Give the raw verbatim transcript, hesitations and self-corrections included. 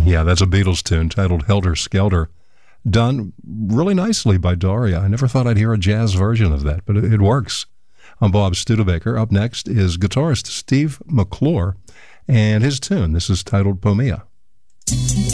Yeah, that's a Beatles tune titled Helter Skelter, done really nicely by Daria. I never thought I'd hear a jazz version of that, but it, it works. I'm Bob Studebaker. Up next is guitarist Steve McClure and his tune. This is titled Pomea.